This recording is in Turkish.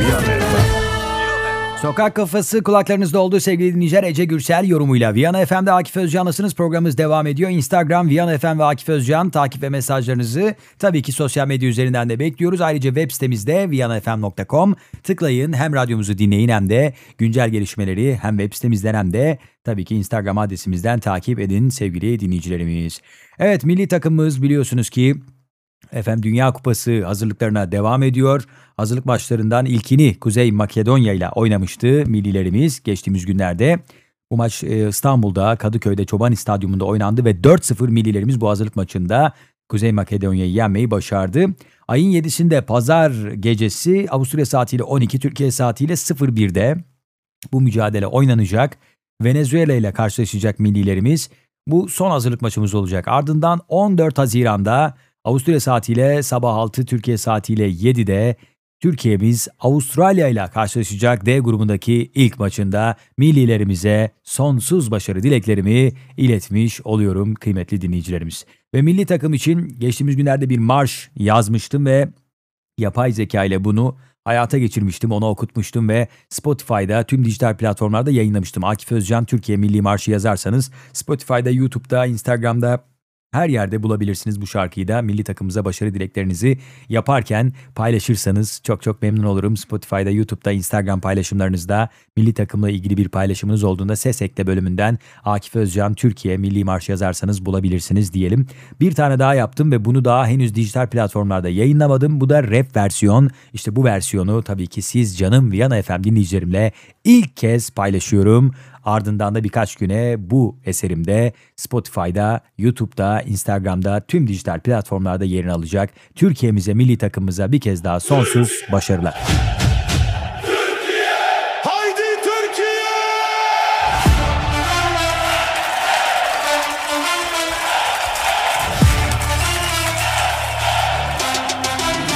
Sokak Kafası kulaklarınızda oldu sevgili dinleyiciler. Ece Gürsel yorumuyla Viyana FM'de Akif Özcan'lasınız. Programımız devam ediyor. Instagram Viyana FM ve Akif Özcan takip ve mesajlarınızı tabii ki sosyal medya üzerinden de bekliyoruz. Ayrıca web sitemizde viyanafm.com tıklayın. Hem radyomuzu dinleyin hem de güncel gelişmeleri hem web sitemizden hem de tabii ki Instagram adresimizden takip edin sevgili dinleyicilerimiz. Evet, milli takımımız biliyorsunuz ki Dünya Kupası hazırlıklarına devam ediyor. Hazırlık maçlarından ilkini Kuzey Makedonya ile oynamıştı millilerimiz geçtiğimiz günlerde. Bu maç İstanbul'da Kadıköy'de Çoban Stadyumunda oynandı ve 4-0 millilerimiz bu hazırlık maçında Kuzey Makedonya'yı yenmeyi başardı. Ayın 7'sinde pazar gecesi Avusturya saatiyle 12, Türkiye saatiyle 01'de bu mücadele oynanacak. Venezuela ile karşılaşacak millilerimiz. Bu son hazırlık maçımız olacak. Ardından 14 Haziran'da Avusturya saatiyle sabah 6, Türkiye saatiyle 7'de Türkiye'miz Avustralya ile karşılaşacak. D grubundaki ilk maçında millilerimize sonsuz başarı dileklerimi iletmiş oluyorum kıymetli dinleyicilerimiz. Ve milli takım için geçtiğimiz günlerde bir marş yazmıştım ve yapay zeka ile bunu hayata geçirmiştim, onu okutmuştum ve Spotify'da tüm dijital platformlarda yayınlamıştım. Akif Özcan Türkiye Milli Marşı yazarsanız Spotify'da, YouTube'da, Instagram'da her yerde bulabilirsiniz bu şarkıyı da. Milli takımımıza başarı dileklerinizi yaparken paylaşırsanız çok çok memnun olurum. Spotify'da, YouTube'da, Instagram paylaşımlarınızda milli takımla ilgili bir paylaşımınız olduğunda ses ekle bölümünden Akif Özcan Türkiye Milli Marşı yazarsanız bulabilirsiniz diyelim. Bir tane daha yaptım ve bunu daha henüz dijital platformlarda yayınlamadım. Bu da rap versiyon. İşte bu versiyonu tabii ki siz canım Viyana FM dinleyicilerimle ilk kez paylaşıyorum. Ardından da birkaç güne bu eserimde Spotify'da, YouTube'da, Instagram'da tüm dijital platformlarda yerini alacak. Türkiye'mize, milli takımımıza bir kez daha sonsuz başarılar.